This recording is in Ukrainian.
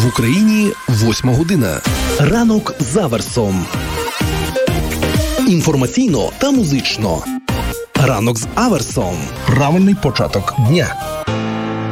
Україні 8 година. Ранок з Аверсом. Інформаційно та музично. Ранок з Аверсом. Правильний початок дня.